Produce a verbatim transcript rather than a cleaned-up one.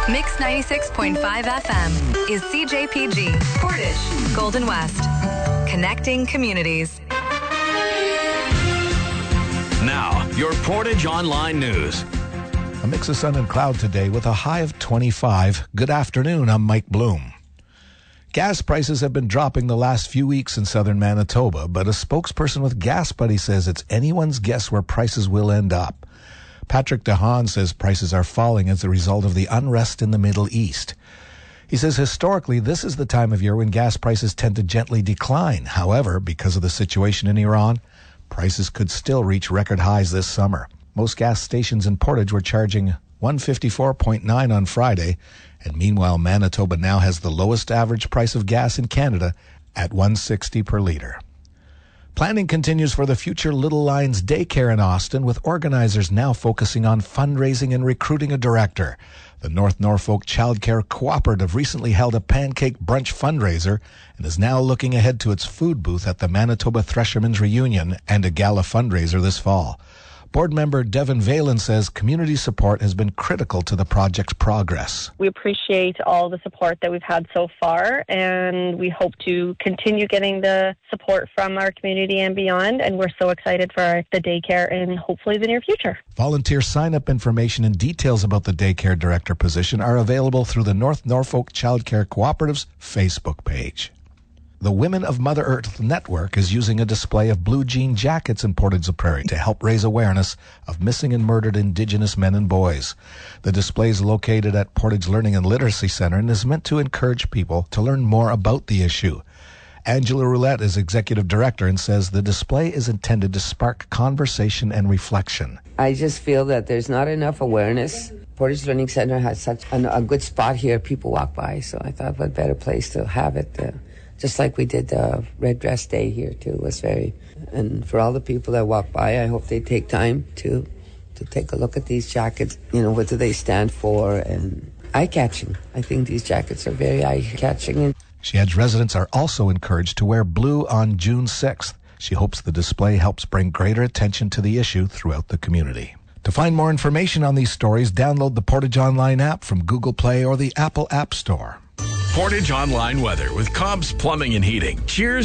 Mix ninety-six point five F M is C J P G, Portage, Golden West. Connecting communities. Now, your Portage Online News. A mix of sun and cloud today with a high of twenty-five. Good afternoon, I'm Mike Bloom. Gas prices have been dropping the last few weeks in southern Manitoba, but a spokesperson with Gas Buddy says it's anyone's guess where prices will end up. Patrick DeHaan says prices are falling as a result of the unrest in the Middle East. He says historically this is the time of year when gas prices tend to gently decline. However, because of the situation in Iran, prices could still reach record highs this summer. Most gas stations in Portage were charging one fifty-four point nine on Friday, and meanwhile Manitoba now has the lowest average price of gas in Canada at one sixty per litre. Planning continues for the future Little Lions Daycare in Austin, with organizers now focusing on fundraising and recruiting a director. The North Norfolk Childcare Cooperative recently held a pancake brunch fundraiser and is now looking ahead to its food booth at the Manitoba Threshermen's Reunion and a gala fundraiser this fall. Board member Devin Valen says community support has been critical to the project's progress. We appreciate all the support that we've had so far, and we hope to continue getting the support from our community and beyond, and we're so excited for the daycare in hopefully the near future. Volunteer sign-up information and details about the daycare director position are available through the North Norfolk Childcare Cooperative's Facebook page. The Women of Mother Earth Network is using a display of blue jean jackets in Portage-la-Prairie to help raise awareness of missing and murdered Indigenous men and boys. The display is located at Portage Learning and Literacy Center and is meant to encourage people to learn more about the issue. Angela Roulette is executive director and says the display is intended to spark conversation and reflection. I just feel that there's not enough awareness. Portage Learning Center has such an, a good spot here. People walk by, so I thought what better place to have it. Uh, Just like we did the Red Dress Day here, too. It was very... And for all the people that walk by, I hope they take time to to take a look at these jackets. You know, what do they stand for? And eye-catching. I think these jackets are very eye-catching. She adds residents are also encouraged to wear blue on June sixth. She hopes the display helps bring greater attention to the issue throughout the community. To find more information on these stories, download the Portage Online app from Google Play or the Apple App Store. Portage Online weather with Cobb's Plumbing and Heating. Cheers